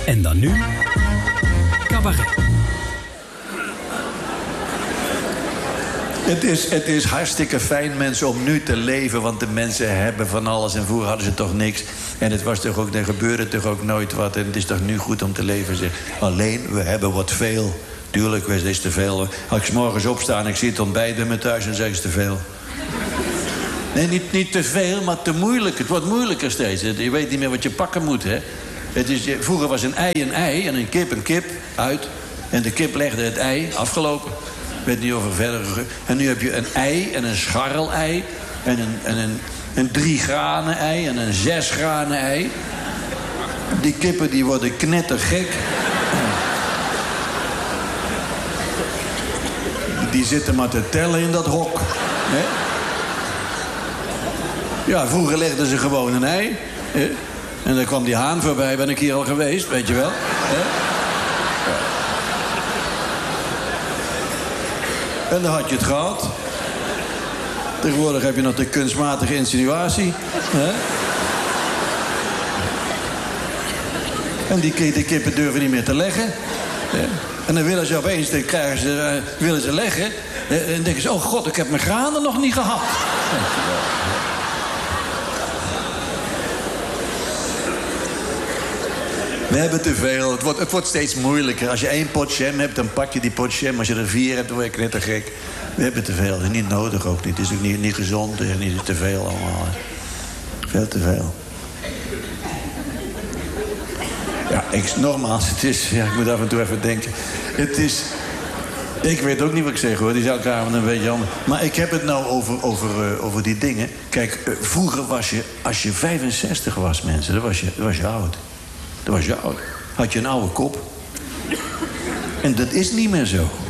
En dan nu... Cabaret. Het is hartstikke fijn, mensen, om nu te leven. Want de mensen hebben van alles en vroeger hadden ze toch niks. En het was toch ook, er gebeurde toch ook nooit wat. En het is toch nu goed om te leven, zeg. Alleen, we hebben wat veel. Tuurlijk, het is te veel. Als ik 's morgens opsta en ik zie het ontbijt bij me thuis... dan zeg ik, het is te veel. Nee, niet te veel, maar te moeilijk. Het wordt moeilijker steeds. Je weet niet meer wat je pakken moet, hè. Vroeger was een ei en een kip uit. En de kip legde het ei, afgelopen. Ik weet niet of er verder... En nu heb je een ei en een scharrel-ei... en een 3-granen-ei en een 6-granen-ei. Die kippen die worden knettergek. Die zitten maar te tellen in dat hok. Hè? Ja, vroeger legden ze gewoon een ei. Hè? En dan kwam die haan voorbij, ben ik hier al geweest, weet je wel. Hè? En dan had je het gehad. Tegenwoordig heb je nog de kunstmatige insinuatie. Hè? En die kippen durven niet meer te leggen. Hè? En dan willen ze opeens, willen ze leggen. En denken ze, oh god, ik heb mijn granen nog niet gehad. We hebben te veel. Het wordt steeds moeilijker. Als je 1 pot jam hebt, dan pak je die pot jam. Als je er 4 hebt, dan word je knettergek. We hebben te veel. Dat is niet nodig ook niet. Het is ook niet gezond. Het is niet te veel allemaal. Veel te veel. Ja, nogmaals, het is... Ja, ik moet af en toe even denken. Het is... Ik weet ook niet wat ik zeg, hoor. Die is elke avond een beetje anders. Maar ik heb het nou over die dingen. Kijk, vroeger was je... Als je 65 was, mensen, dan was je oud. Dan was je oud. Had je een oude kop. En dat is niet meer zo.